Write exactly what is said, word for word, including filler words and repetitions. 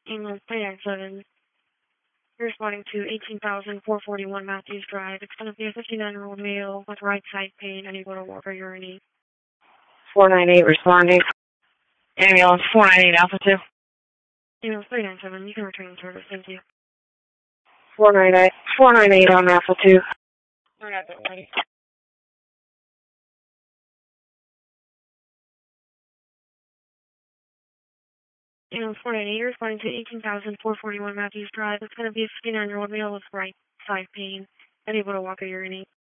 England three nine seven. You're responding to eighteen thousand four forty-one Matthews Drive. It's going to be a fifty-nine-year-old male with right side pain, unable to walk or urinate. four nine eight responding. Ambulance four nine eight Alpha two. Ambulance three nine seven, you can return service. Thank you. four nine eight, four nine eight on Alpha two. I got that ready. Ambulance four nine eight, you're responding to eighteen thousand four forty-one Matthews Drive. It's going to be a fifty-nine-year-old male with right side pain, unable to walk or urinate.